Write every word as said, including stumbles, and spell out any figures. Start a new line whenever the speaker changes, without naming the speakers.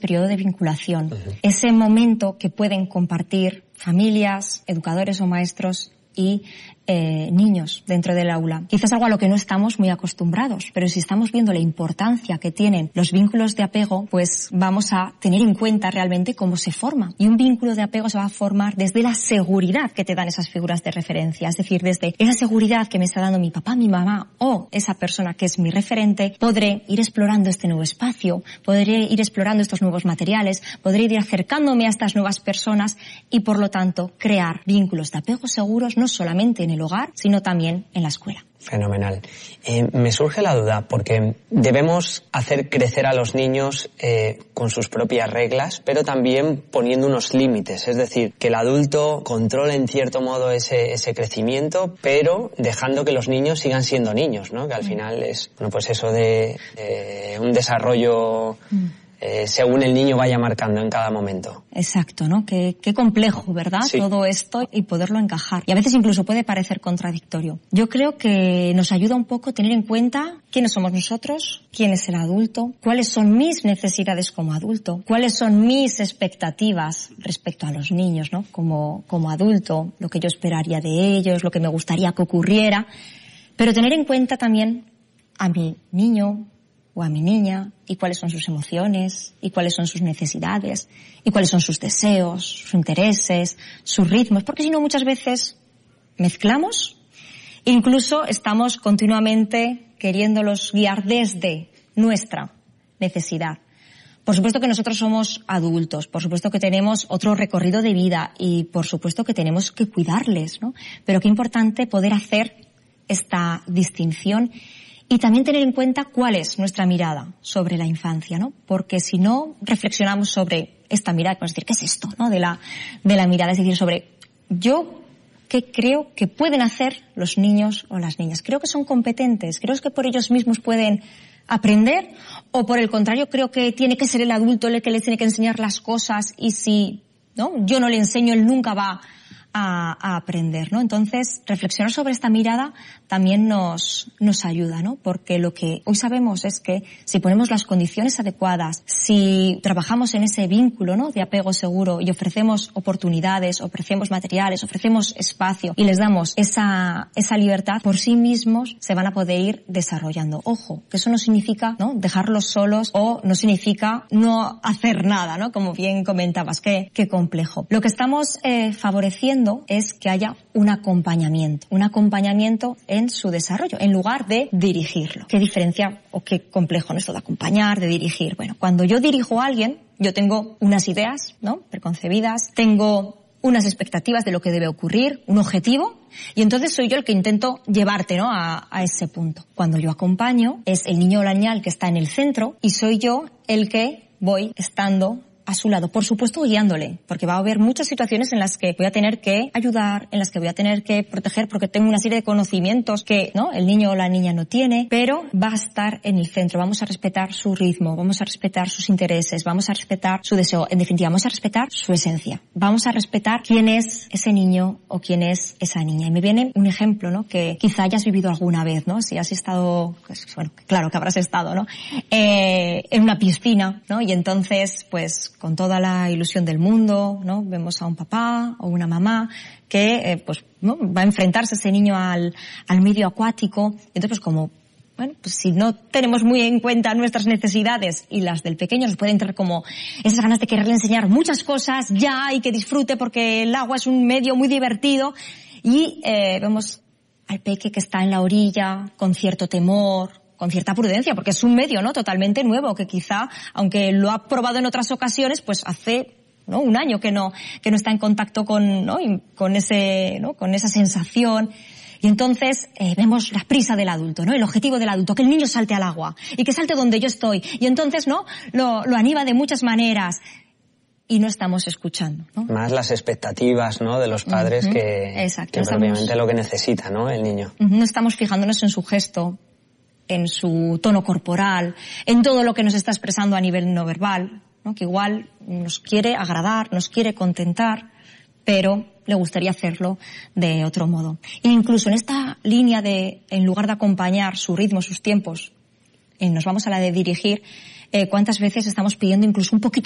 periodo de vinculación. Uh-huh. Ese momento que pueden compartir familias, educadores o maestros y eh, niños dentro del aula. Quizás algo a lo que no estamos muy acostumbrados, pero si estamos viendo la importancia que tienen los vínculos de apego, pues vamos a tener en cuenta realmente cómo se forma. Y un vínculo de apego se va a formar desde la seguridad que te dan esas figuras de referencia, es decir, desde esa seguridad que me está dando mi papá, mi mamá o esa persona que es mi referente, podré ir explorando este nuevo espacio, podré ir explorando estos nuevos materiales, podré ir acercándome a estas nuevas personas y, por lo tanto, crear vínculos de apego seguros no solamente en el hogar, sino también en la escuela.
Fenomenal. Eh, me surge la duda, porque debemos hacer crecer a los niños eh, con sus propias reglas, pero también poniendo unos límites. Es decir, que el adulto controle en cierto modo ese, ese crecimiento, pero dejando que los niños sigan siendo niños, ¿no? Que al final es, bueno, pues eso de, de un desarrollo... Mm. Eh, según el niño vaya marcando en cada momento.
Exacto, ¿no? Qué, qué complejo, ¿verdad? Sí. Todo esto y poderlo encajar. Y a veces incluso puede parecer contradictorio. Yo creo que nos ayuda un poco tener en cuenta quiénes somos nosotros, quién es el adulto, cuáles son mis necesidades como adulto, cuáles son mis expectativas respecto a los niños, ¿no? Como, como adulto, lo que yo esperaría de ellos, lo que me gustaría que ocurriera. Pero tener en cuenta también a mi niño o a mi niña, y cuáles son sus emociones, y cuáles son sus necesidades, y cuáles son sus deseos, sus intereses, sus ritmos, porque si no muchas veces mezclamos, incluso estamos continuamente queriéndolos guiar desde nuestra necesidad. Por supuesto que nosotros somos adultos, por supuesto que tenemos otro recorrido de vida, y por supuesto que tenemos que cuidarles, ¿no? Pero qué importante poder hacer esta distinción y también tener en cuenta cuál es nuestra mirada sobre la infancia, ¿no? Porque si no reflexionamos sobre esta mirada, podemos decir, ¿qué es esto, no? De la, de la mirada, es decir, sobre yo qué creo que pueden hacer los niños o las niñas. Creo que son competentes, creo que por ellos mismos pueden aprender, o por el contrario creo que tiene que ser el adulto el que les tiene que enseñar las cosas, y si, ¿no? yo no le enseño, él nunca va A, a aprender, ¿no? Entonces, reflexionar sobre esta mirada también nos, nos ayuda, ¿no? Porque lo que hoy sabemos es que si ponemos las condiciones adecuadas, si trabajamos en ese vínculo, ¿no? De apego seguro y ofrecemos oportunidades, ofrecemos materiales, ofrecemos espacio y les damos esa, esa libertad, por sí mismos se van a poder ir desarrollando. Ojo, que eso no significa, ¿no? Dejarlos solos, o no significa no hacer nada, ¿no? Como bien comentabas, qué, qué complejo. Lo que estamos eh, favoreciendo es que haya un acompañamiento, un acompañamiento en su desarrollo, en lugar de dirigirlo. ¿Qué diferencia o qué complejo en esto de acompañar, de dirigir? Bueno, cuando yo dirijo a alguien, yo tengo unas ideas, ¿no? Preconcebidas, tengo unas expectativas de lo que debe ocurrir, un objetivo, y entonces soy yo el que intento llevarte, ¿no? a, a ese punto. Cuando yo acompaño, es el niño o la niña el que está en el centro, y soy yo el que voy estando a su lado, por supuesto guiándole, porque va a haber muchas situaciones en las que voy a tener que ayudar, en las que voy a tener que proteger, porque tengo una serie de conocimientos que, ¿no? el niño o la niña no tiene, pero va a estar en el centro. Vamos a respetar su ritmo, vamos a respetar sus intereses, vamos a respetar su deseo, en definitiva, vamos a respetar su esencia. Vamos a respetar quién es ese niño o quién es esa niña. Y me viene un ejemplo, ¿no? Que quizá hayas vivido alguna vez, ¿no? Si has estado, pues, bueno, claro que habrás estado, ¿no? Eh, en una piscina, ¿no? Y entonces, pues, con toda la ilusión del mundo, ¿no? Vemos a un papá o una mamá que, eh, pues, ¿no? va a enfrentarse ese niño al, al medio acuático. Entonces, pues, como, bueno, pues si no tenemos muy en cuenta nuestras necesidades y las del pequeño, nos puede entrar como esas ganas de quererle enseñar muchas cosas ya y que disfrute porque el agua es un medio muy divertido. Y, eh, vemos al peque que está en la orilla con cierto temor, con cierta prudencia, porque es un medio, ¿no? Totalmente nuevo, que quizá, aunque lo ha probado en otras ocasiones, pues hace, ¿no? un año que no, que no está en contacto con, ¿no? con ese, ¿no? con esa sensación. Y entonces, eh, vemos la prisa del adulto, ¿no? El objetivo del adulto, que el niño salte al agua, y que salte donde yo estoy. Y entonces, ¿no? Lo, lo anima de muchas maneras. Y no estamos escuchando, ¿no?
Más las expectativas, ¿no? De los padres uh-huh. que,
Exacto,
que
no
propiamente
estamos,
lo que necesita, ¿no? El niño.
Uh-huh. No estamos fijándonos en su gesto, en su tono corporal, en todo lo que nos está expresando a nivel no verbal, ¿no? Que igual nos quiere agradar, nos quiere contentar, pero le gustaría hacerlo de otro modo. E incluso en esta línea de, en lugar de acompañar su ritmo, sus tiempos, eh, nos vamos a la de dirigir, eh, cuántas veces estamos pidiendo incluso un poquito